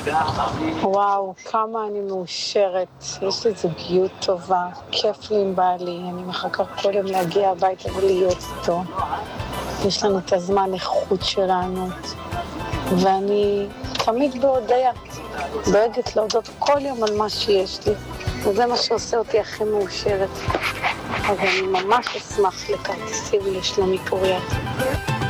וואו, כמה אני מאושרת. יש לי זוגיות טובה, כיף לי עם בעלי. אני מחכה כל יום להגיע הביתה ולהיות איתו. יש לנו את הזמן איכות שלנו. ואני תמיד בהודעה, דואגת להודות כל יום על מה שיש לי. וזה מה שעושה אותי הכי מאושרת. אז אני ממש אשמח לכרטיסים לשלומי פוריה.